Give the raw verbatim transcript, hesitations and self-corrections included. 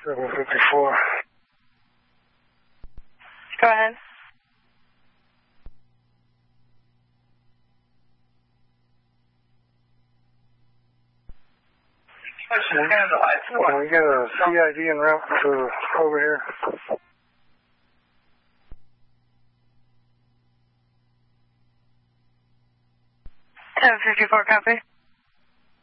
seven fifty-four. Go ahead. Can we get a C I D en route to over here? seven fifty-four, copy.